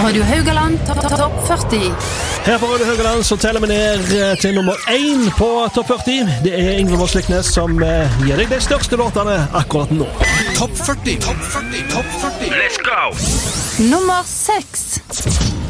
Radio Haugaland Topp 40. Her på Radio Haugaland så teller vi ned til nummer 1 på Topp 40. Det er Yngve Morsliknes som gir deg de største låtene akkurat nå. Topp 40. Let's go! Nummer 6.